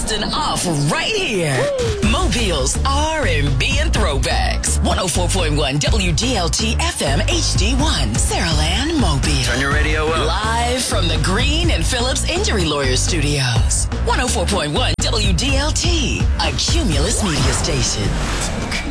dusting off right here. Mobile's R&B and Throwbacks. 104.1 WDLT FM HD1. Saraland Mobile. Turn your radio up. Live from the Green and Phillips Injury Lawyers Studios. 104.1 WDLT. A Cumulus media station.